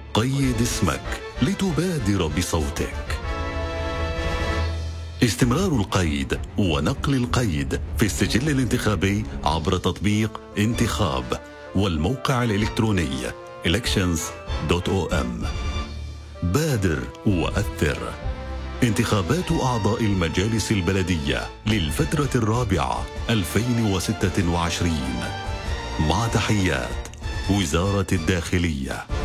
قيد اسمك لتبادر بصوتك. استمرار القيد ونقل القيد في السجل الانتخابي عبر تطبيق انتخاب والموقع الإلكتروني elections.om. بادر وأثر. انتخابات أعضاء المجالس البلدية للفترة الرابعة 2026 مع تحيات وزارة الداخلية.